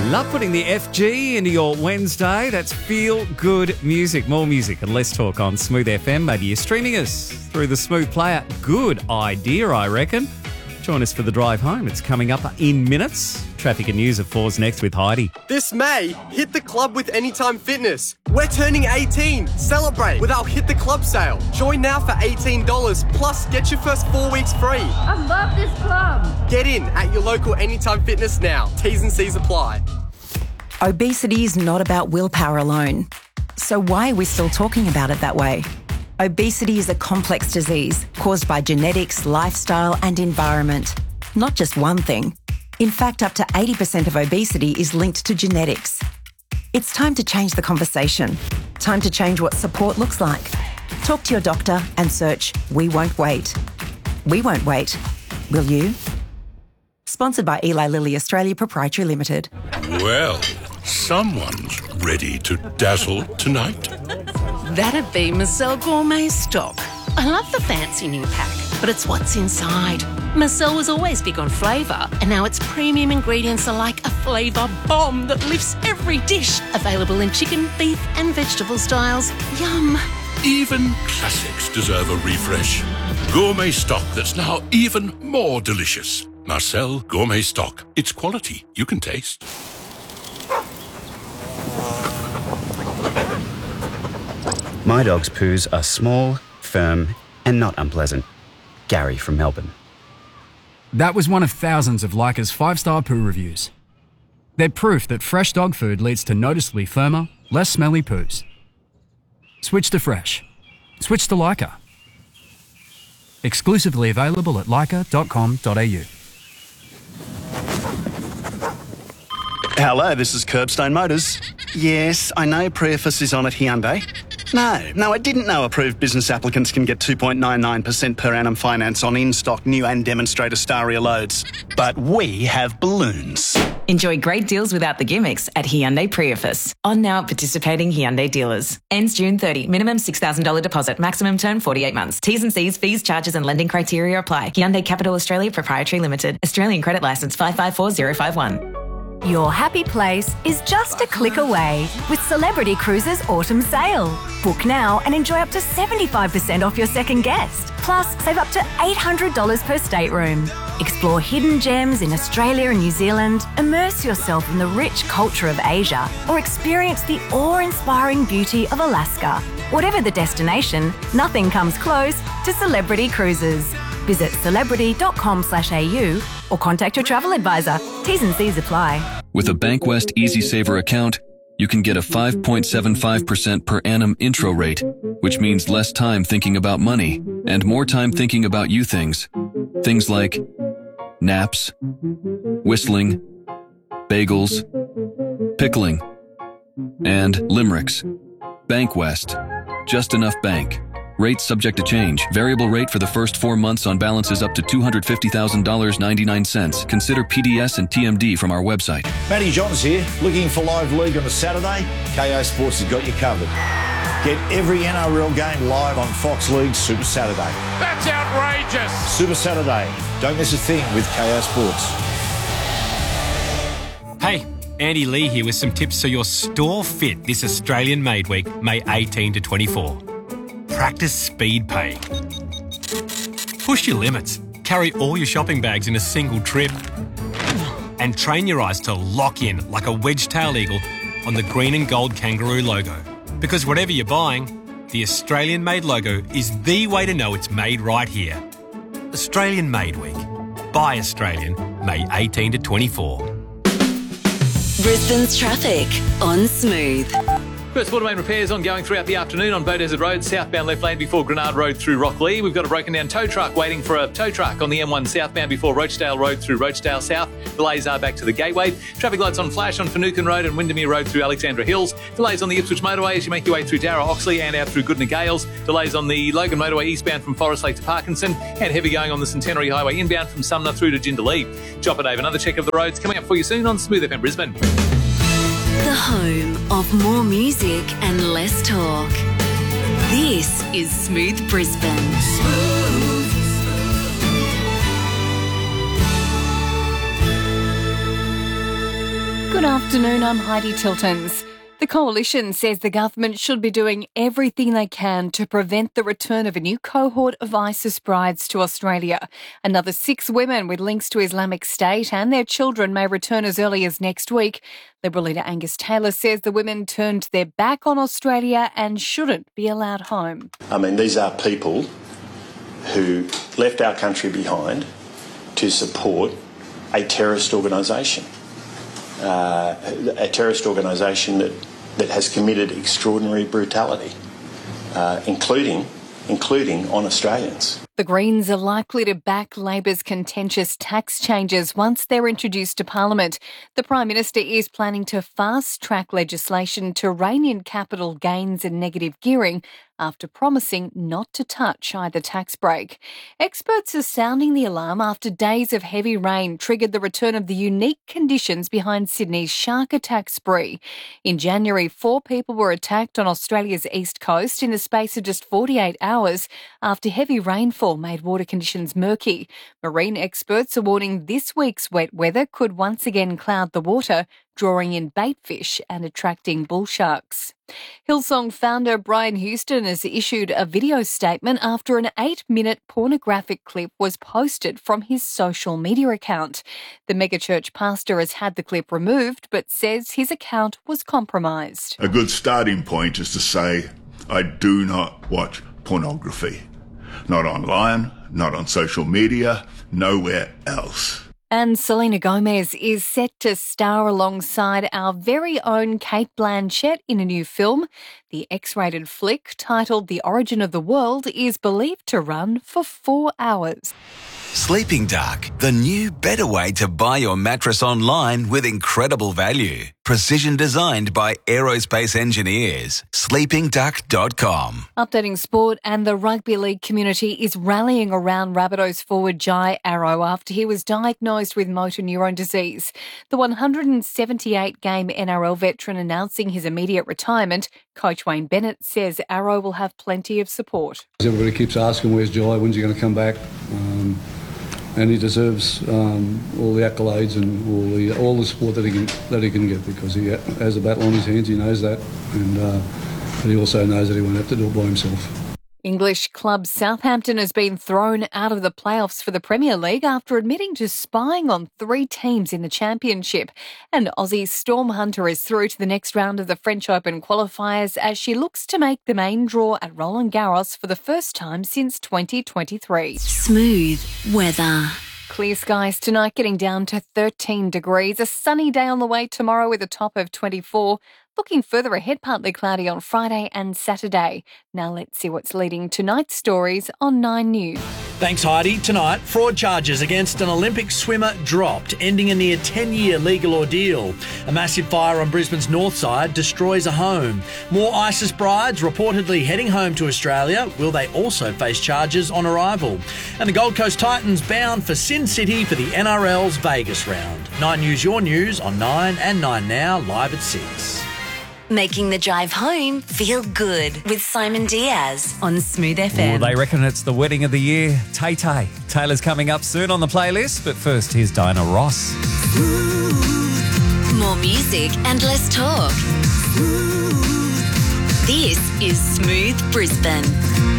Love putting the FG into your Wednesday. That's feel good music. More music and less talk on Smooth FM. Maybe you're streaming us through the Smooth player. Good idea, I reckon. Join us for the drive home. It's coming up in minutes. Traffic and news at 4's next with Heidi. This May, hit the club with Anytime Fitness. We're turning 18. Celebrate with our Hit the Club sale. Join now for $18, plus get your first 4 weeks free. I love this club. Get in at your local Anytime Fitness now. T's and C's apply. Obesity is not about willpower alone. So why are we still talking about it that way? Obesity is a complex disease caused by genetics, lifestyle and environment. Not just one thing. In fact, up to 80% of obesity is linked to genetics. It's time to change the conversation. Time to change what support looks like. Talk to your doctor and search We Won't Wait. We won't wait. Will you? Sponsored by Eli Lilly Australia Proprietary Limited. Well, someone's ready to dazzle tonight. That'd be Marcel Gourmet Stock. I love the fancy new pack, but it's what's inside. Marcel was always big on flavour, and now its premium ingredients are like a flavour bomb that lifts every dish. Available in chicken, beef and vegetable styles. Yum. Even classics deserve a refresh. Gourmet stock that's now even more delicious. Marcel Gourmet Stock. It's quality you can taste. My dog's poos are small, firm and not unpleasant. Gary from Melbourne. That was one of thousands of Leica's 5-star poo reviews. They're proof that fresh dog food leads to noticeably firmer, less smelly poos. Switch to fresh. Switch to Leica. Exclusively available at leica.com.au. Hello, this is Curbstone Motors. Yes, I know Prius is on at Hyundai. No, I didn't know approved business applicants can get 2.99% per annum finance on in-stock new and demonstrator Staria loads. But we have balloons. Enjoy great deals without the gimmicks at Hyundai Prius. On now at participating Hyundai dealers. Ends June 30. Minimum $6,000 deposit. Maximum term 48 months. T's and C's, fees, charges and lending criteria apply. Hyundai Capital Australia Proprietary Limited. Australian Credit Licence 554051. Your happy place is just a click away with Celebrity Cruises Autumn Sale. Book now and enjoy up to 75% off your second guest. Plus, save up to $800 per stateroom. Explore hidden gems in Australia and New Zealand, immerse yourself in the rich culture of Asia, or experience the awe-inspiring beauty of Alaska. Whatever the destination, nothing comes close to Celebrity Cruises. Visit celebrity.com/au or contact your travel advisor. T's and C's apply. With a Bankwest Easy Saver account, you can get a 5.75% per annum intro rate, which means less time thinking about money and more time thinking about you things. Things like naps, whistling, bagels, pickling, and limericks. Bankwest. Just enough bank. Rates subject to change. Variable rate for the first 4 months on balances up to $250,000.99. Consider PDS and TMD from our website. Matty Johns here. Looking for live league on a Saturday? KO Sports has got you covered. Get every NRL game live on Fox League Super Saturday. That's outrageous! Super Saturday. Don't miss a thing with KO Sports. Hey, Andy Lee here with some tips so your store fit this Australian Made Week, May 18 to 24. Practice speed paying. Push your limits. Carry all your shopping bags in a single trip. And train your eyes to lock in like a wedge-tailed eagle on the green and gold kangaroo logo. Because whatever you're buying, the Australian Made logo is the way to know it's made right here. Australian Made Week. Buy Australian, May 18 to 24. Brisbane's traffic on Smooth. First water main repairs ongoing throughout the afternoon on Bow Desert Road, southbound left lane before Grenard Road through Rocklea. We've got a broken down tow truck waiting for a tow truck on the M1 southbound before Rochdale Road through Rochdale South. Delays are back to the Gateway. Traffic lights on flash on Finucane Road and Windermere Road through Alexandra Hills. Delays on the Ipswich Motorway as you make your way through Darra Oxley and out through Goodna Gales. Delays on the Logan Motorway eastbound from Forest Lake to Parkinson, and heavy going on the Centenary Highway inbound from Sumner through to Jindalee. Chopper Dave, another check of the roads coming up for you soon on Smooth FM Brisbane. The home of more music and less talk. This is Smooth Brisbane. Good afternoon, I'm Heidi Tiltons. The Coalition says the government should be doing everything they can to prevent the return of a new cohort of ISIS brides to Australia. Another 6 women with links to Islamic State and their children may return as early as next week. Liberal leader Angus Taylor says the women turned their back on Australia and shouldn't be allowed home. I mean, these are people who left our country behind to support a terrorist organisation. A terrorist organisation that has committed extraordinary brutality, including on Australians. The Greens are likely to back Labor's contentious tax changes once they're introduced to Parliament. The Prime Minister is planning to fast-track legislation to rein in capital gains and negative gearing after promising not to touch either tax break. Experts are sounding the alarm after days of heavy rain triggered the return of the unique conditions behind Sydney's shark attack spree. In January, 4 people were attacked on Australia's east coast in the space of just 48 hours after heavy rainfall made water conditions murky. Marine experts are warning this week's wet weather could once again cloud the water, drawing in bait fish and attracting bull sharks. Hillsong founder Brian Houston has issued a video statement after an 8-minute pornographic clip was posted from his social media account. The megachurch pastor has had the clip removed but says his account was compromised. A good starting point is to say, I do not watch pornography. Not online, not on social media, nowhere else. And Selena Gomez is set to star alongside our very own Cate Blanchett in a new film. The X-rated flick, titled The Origin of the World, is believed to run for 4 hours. Sleeping Dark, the new better way to buy your mattress online with incredible value. Precision designed by aerospace engineers. sleepingduck.com. Updating sport, and the rugby league community is rallying around Rabbitohs forward Jai Arrow after he was diagnosed with motor neurone disease. The 178-game NRL veteran announcing his immediate retirement, coach Wayne Bennett says Arrow will have plenty of support. Everybody keeps asking, where's Jai, when's he going to come back? And he deserves all the accolades and all the support that he can get, because he has a battle on his hands. He knows that, but he also knows that he won't have to do it by himself. English club Southampton has been thrown out of the playoffs for the Premier League after admitting to spying on 3 teams in the Championship. And Aussie's Storm Hunter is through to the next round of the French Open qualifiers as she looks to make the main draw at Roland Garros for the first time since 2023. Smooth weather. Clear skies tonight, getting down to 13 degrees. A sunny day on the way tomorrow with a top of 24. Looking further ahead, partly cloudy on Friday and Saturday. Now let's see what's leading tonight's stories on 9 News. Thanks, Heidi. Tonight, fraud charges against an Olympic swimmer dropped, ending a near 10-year legal ordeal. A massive fire on Brisbane's north side destroys a home. More ISIS brides reportedly heading home to Australia. Will they also face charges on arrival? And the Gold Coast Titans bound for Sin City for the NRL's Vegas round. 9 News, your news on 9 and 9 Now, live at 6. Making the drive home feel good with Simon Diaz on Smooth FM. Well, they reckon it's the wedding of the year. Tay-Tay. Taylor's coming up soon on the playlist, but first here's Diana Ross. More music and less talk. This is Smooth Brisbane.